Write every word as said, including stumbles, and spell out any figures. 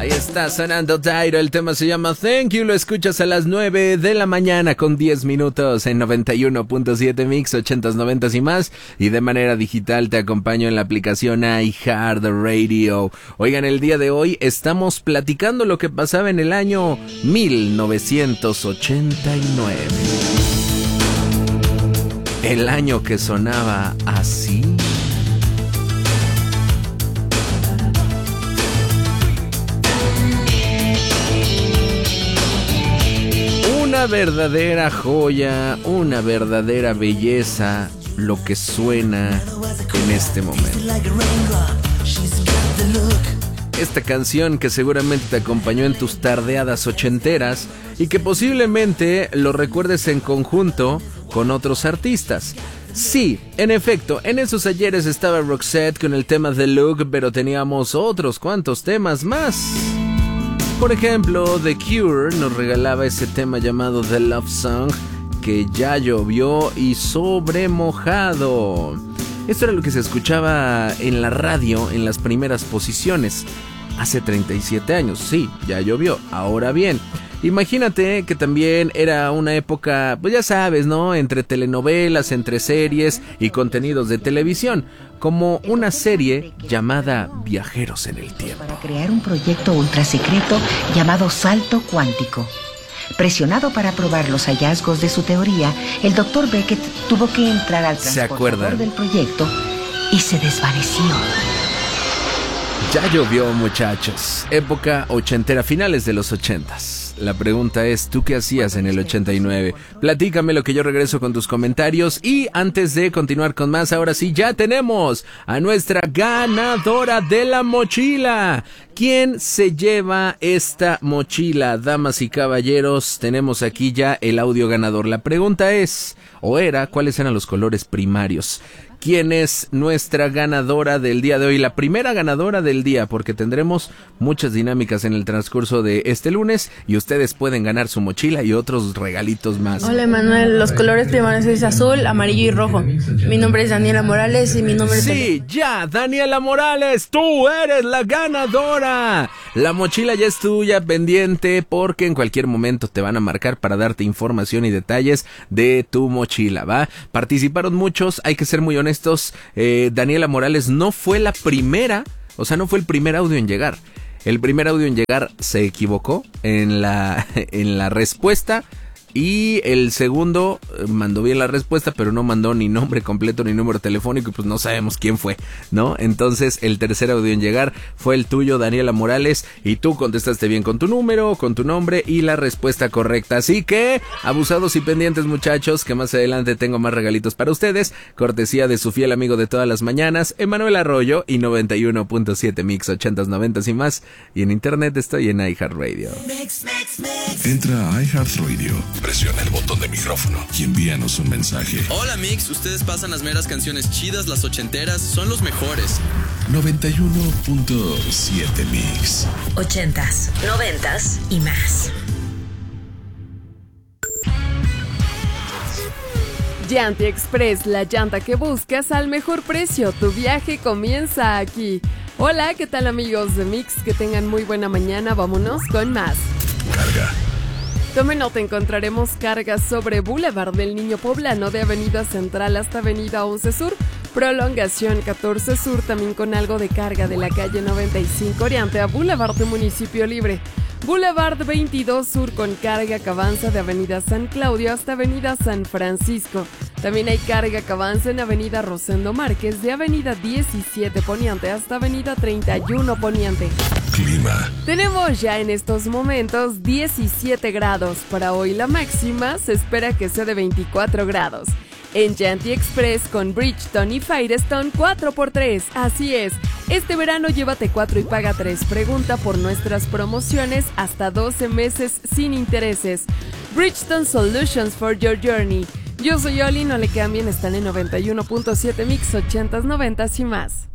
Ahí está sonando Tyro, el tema se llama Thank You, lo escuchas a las nueve de la mañana con diez minutos en noventa y uno punto siete Mix, ochentas, noventas y más, y de manera digital te acompaño en la aplicación iHeartRadio. Oigan, el día de hoy estamos platicando lo que pasaba en el año mil novecientos ochenta y nueve. El año que sonaba así. Una verdadera joya, una verdadera belleza, lo que suena en este momento. Esta canción que seguramente te acompañó en tus tardeadas ochenteras y que posiblemente lo recuerdes en conjunto con otros artistas. Sí, en efecto, en esos ayeres estaba Roxette con el tema The Look, pero teníamos otros cuantos temas más. Por ejemplo, The Cure nos regalaba ese tema llamado The Love Song, que ya llovió y sobre mojado. Esto era lo que se escuchaba en la radio en las primeras posiciones. Hace treinta y siete años, sí, ya llovió. Ahora bien, imagínate que también era una época, pues ya sabes, ¿no? Entre telenovelas, entre series y contenidos de televisión, como una serie llamada Viajeros en el Tiempo. Para crear un proyecto ultra secreto llamado Salto Cuántico. Presionado para probar los hallazgos de su teoría, el doctor Beckett tuvo que entrar al transportador del proyecto y se desvaneció. Ya llovió, muchachos. Época ochentera, finales de los ochentas. La pregunta es, ¿tú qué hacías en el ochenta y nueve? Platícame lo que yo regreso con tus comentarios. Y antes de continuar con más, ahora sí, ya tenemos a nuestra ganadora de la mochila. ¿Quién se lleva esta mochila? Damas y caballeros, tenemos aquí ya el audio ganador. La pregunta es, o era, ¿cuáles eran los colores primarios? ¿Quién es nuestra ganadora del día de hoy? La primera ganadora del día, porque tendremos muchas dinámicas en el transcurso de este lunes y ustedes pueden ganar su mochila y otros regalitos más. Hola, Manuel, los colores primarios es azul, amarillo y rojo. Mi nombre es Daniela Morales y mi nombre es... Sí, ya, Daniela Morales, tú eres la ganadora. La mochila ya es tuya, pendiente, porque en cualquier momento te van a marcar para darte información y detalles de tu mochila, ¿va? Participaron muchos, hay que ser muy honestos. Estos, eh, Daniela Morales no fue la primera, o sea, no fue el primer audio en llegar. El primer audio en llegar se equivocó en la, en la respuesta. Y el segundo mandó bien la respuesta, pero no mandó ni nombre completo ni número telefónico y pues no sabemos quién fue, ¿no? Entonces el tercer audio en llegar fue el tuyo, Daniela Morales, y tú contestaste bien con tu número, con tu nombre y la respuesta correcta. Así que, abusados y pendientes, muchachos, que más adelante tengo más regalitos para ustedes, cortesía de su fiel amigo de todas las mañanas, Emanuel Arroyo, y noventa y uno punto siete Mix, ochentas, noventas y más, y en internet estoy en iHeartRadio. Entra a iHeartRadio, presiona el botón de micrófono y envíanos un mensaje. Hola, Mix, ustedes pasan las meras canciones chidas, las ochenteras, son los mejores. noventa y uno punto siete Mix. Ochentas, noventas y más. Llanti Express, la llanta que buscas al mejor precio. Tu viaje comienza aquí. Hola, ¿qué tal, amigos de Mix? Que tengan muy buena mañana. Vámonos con más. Carga. Tomen nota, encontraremos cargas sobre Boulevard del Niño Poblano de Avenida Central hasta Avenida once Sur, prolongación catorce Sur, también con algo de carga de la calle noventa y cinco Oriente a Boulevard de Municipio Libre. Boulevard veintidós Sur con carga que avanza de Avenida San Claudio hasta Avenida San Francisco. También hay carga que avanza en Avenida Rosendo Márquez de Avenida diecisiete Poniente hasta Avenida treinta y uno Poniente. Clima. Tenemos ya en estos momentos diecisiete grados. Para hoy la máxima se espera que sea de veinticuatro grados. En Llanti Express con Bridgestone y Firestone cuatro por tres. Así es, este verano llévate cuatro y paga tres. Pregunta por nuestras promociones hasta doce meses sin intereses. Bridgestone Solutions for your journey. Yo soy Oli, no le cambien, están en noventa y uno punto siete Mix, ochentas, noventas y más.